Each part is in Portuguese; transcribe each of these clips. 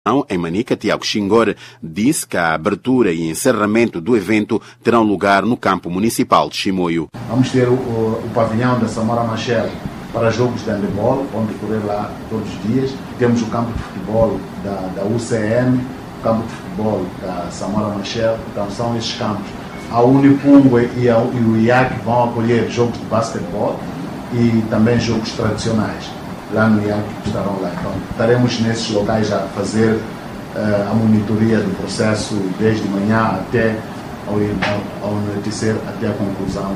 Em Manica, Tiago Xingor disse que a abertura e encerramento do evento terão lugar no campo municipal de Chimoio. Vamos ter o pavilhão da Samora Machel para jogos de handebol, vão decorrer lá todos os dias. Temos o campo de futebol da UCM, o campo de futebol da Samora Machel, então são esses campos. A Unipungue e o IAC vão acolher jogos de basquetebol e também jogos tradicionais. Lá no IAC estarão lá. Então, estaremos nesses locais a fazer a monitoria do processo desde manhã até ao anoitecer, até a conclusão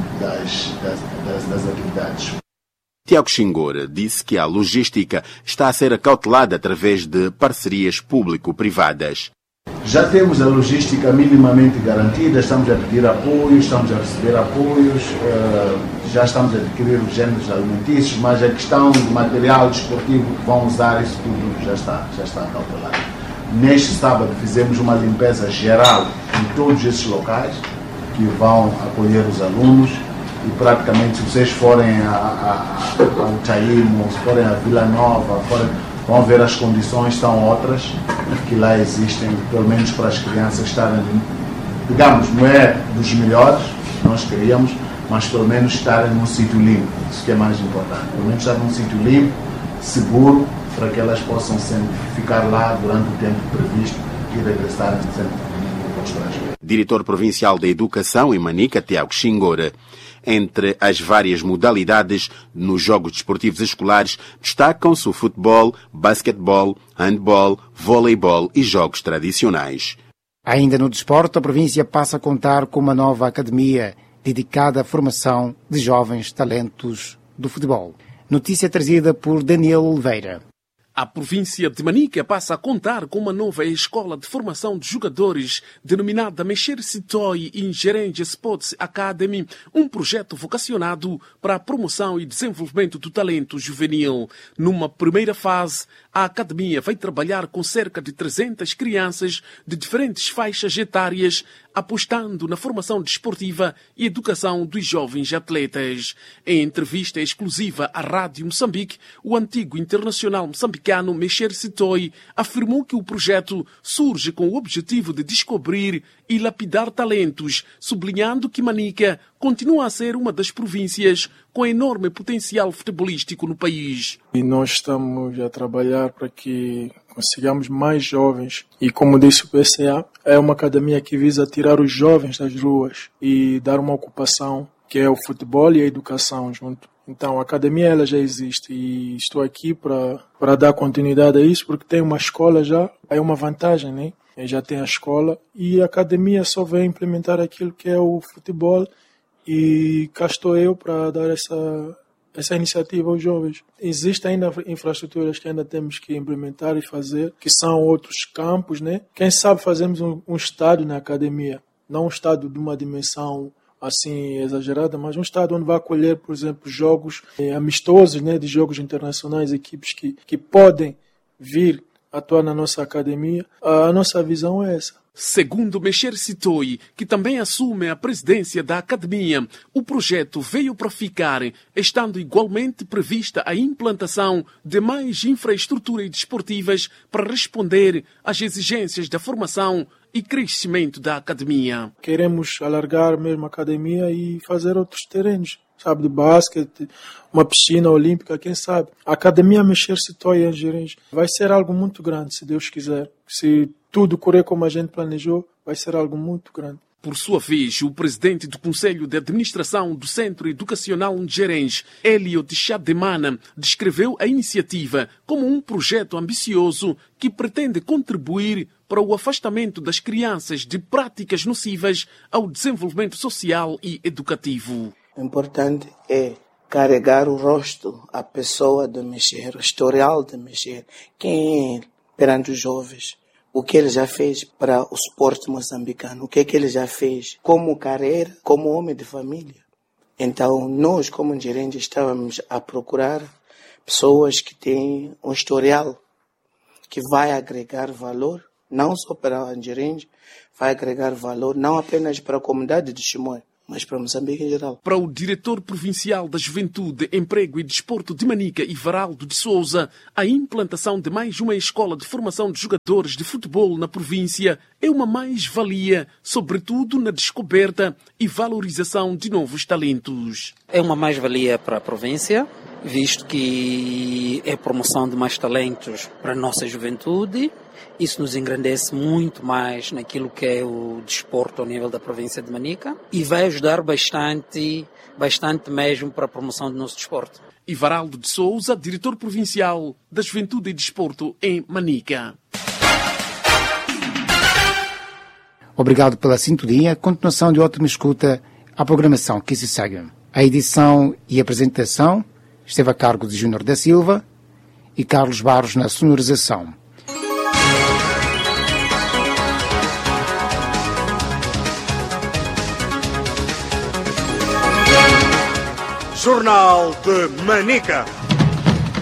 das atividades. Tiago Xingor disse que a logística está a ser acautelada através de parcerias público-privadas. Já temos a logística minimamente garantida, estamos a pedir apoios, estamos a receber apoios, já estamos a adquirir os géneros alimentícios, mas a questão do material desportivo que vão usar, isso tudo já está acautelado. Neste sábado fizemos uma limpeza geral em todos esses locais que vão acolher os alunos e praticamente se vocês forem ao Taímo, se forem a Vila Nova, vão ver as condições são outras que lá existem, pelo menos para as crianças estarem, digamos, não é dos melhores que nós queríamos, mas pelo menos estarem num sítio limpo, isso que é mais importante, pelo menos estar num sítio limpo, seguro, para que elas possam sempre ficar lá durante o tempo previsto e regressarem sempre para os estrangeiros. Diretor Provincial da Educação em Manica, Tiago Xingor. Entre as várias modalidades nos jogos desportivos escolares destacam-se o futebol, basquetebol, handball, voleibol e jogos tradicionais. Ainda no desporto, a província passa a contar com uma nova academia dedicada à formação de jovens talentos do futebol. Notícia trazida por Daniel Oliveira. A província de Manica passa a contar com uma nova escola de formação de jogadores denominada Mexer Sitoi Ingerência Sports Academy, um projeto vocacionado para a promoção e desenvolvimento do talento juvenil. Numa primeira fase, a academia vai trabalhar com cerca de 300 crianças de diferentes faixas etárias, apostando na formação desportiva e educação dos jovens atletas. Em entrevista exclusiva à Rádio Moçambique, o antigo internacional moçambicano Mexer Sitoi afirmou que o projeto surge com o objetivo de descobrir e lapidar talentos, sublinhando que Manica continua a ser uma das províncias com enorme potencial futebolístico no país. E nós estamos a trabalhar para que consigamos mais jovens. E como disse o PCA, é uma academia que visa tirar os jovens das ruas e dar uma ocupação, que é o futebol e a educação junto. Então, a academia ela já existe e estou aqui para dar continuidade a isso, porque tem uma escola já, é uma vantagem, né? Já tem a escola e a academia só vem implementar aquilo que é o futebol e cá estou eu para dar essa iniciativa aos jovens. Existem ainda infraestruturas que ainda temos que implementar e fazer, que são outros campos, né? Quem sabe fazemos um estádio na academia, não um estádio de uma dimensão assim exagerada, mas um estádio onde vai acolher, por exemplo, jogos amistosos, né, de jogos internacionais, equipes que podem vir atuar na nossa academia. A nossa visão é essa. Segundo Mexer Sitoi, que também assume a presidência da academia, o projeto veio para ficar, estando igualmente prevista a implantação de mais infraestruturas desportivas para responder às exigências da formação e crescimento da academia. Queremos alargar mesmo a academia e fazer outros terrenos, sabe, de basquete, uma piscina olímpica, quem sabe. A academia Mexer Sitoi em Gerês vai ser algo muito grande, se Deus quiser. Se tudo correr como a gente planejou, vai ser algo muito grande. Por sua vez, o presidente do Conselho de Administração do Centro Educacional Gerês, Eliot Chademana, descreveu a iniciativa como um projeto ambicioso que pretende contribuir para o afastamento das crianças de práticas nocivas ao desenvolvimento social e educativo. O importante é carregar o rosto, a pessoa de Mexer, o historial de Mexer, quem é perante os jovens. O que ele já fez para o esporte moçambicano, o que ele já fez como carreira, como homem de família. Então, nós, como gerente, estávamos a procurar pessoas que têm um historial que vai agregar valor, não só para o gerente, vai agregar valor não apenas para a comunidade de Chimoio, mas para Moçambique em geral. Para o diretor provincial da Juventude, Emprego e Desporto de Manica, Ivaraldo de Souza, a implantação de mais uma escola de formação de jogadores de futebol na província é uma mais-valia, sobretudo na descoberta e valorização de novos talentos. É uma mais-valia para a província, visto que é a promoção de mais talentos para a nossa juventude. Isso nos engrandece muito mais naquilo que é o desporto ao nível da província de Manica e vai ajudar bastante mesmo para a promoção do nosso desporto. Ivaraldo de Souza, diretor provincial da Juventude e Desporto em Manica. Obrigado pela sintonia. Continuação de ótima escuta à programação que se segue. A edição e apresentação esteve a cargo de Júnior da Silva e Carlos Barros na sonorização. Jornal de Manica.